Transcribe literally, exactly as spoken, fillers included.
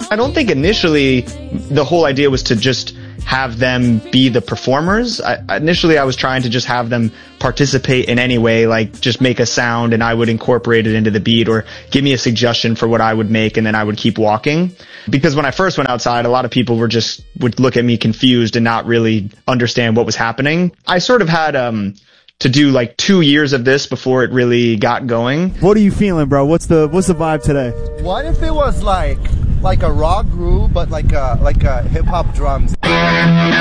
I don't think initially the whole idea was to just have them be the performers. I, initially, I was trying to just have them participate in any way, like just make a sound and I would incorporate it into the beat or give me a suggestion for what I would make and then I would keep walking. Because when I first went outside, a lot of people were just would look at me confused and not really understand what was happening. I sort of had um to do like two years of this before it really got going. What are you feeling, bro? What's the what's the vibe today? What if it was like like a rock groove, but like a like a hip hop drums?